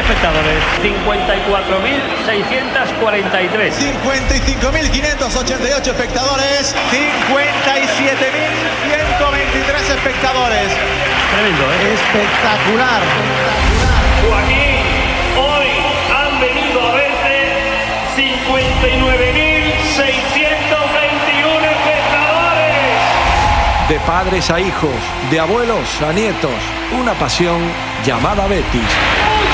espectadores. 54.643. 55.588 espectadores. 57.123 espectadores. Tremendo, ¿eh? Espectacular. Joaquín, hoy han venido a verte 59.621 espectadores. De padres a hijos, de abuelos a nietos, una pasión llamada Betis.